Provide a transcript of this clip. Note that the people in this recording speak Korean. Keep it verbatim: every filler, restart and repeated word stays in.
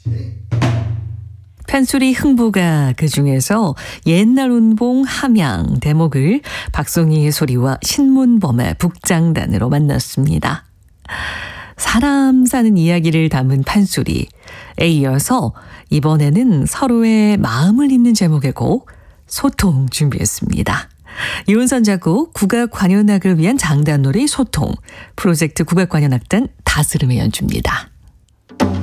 판소리 흥부가 그중에서 옛날 운봉 함양 대목을 박송이의 소리와 신문범의 북장단으로 만났습니다. 사람 사는 이야기를 담은 판소리에 이어서 이번에는 서로의 마음을 잇는 제목의 곡 소통 준비했습니다. 이훈선 작곡 국악관현악을 위한 장단놀이 소통 프로젝트 국악관현악단 다스름의 연주입니다.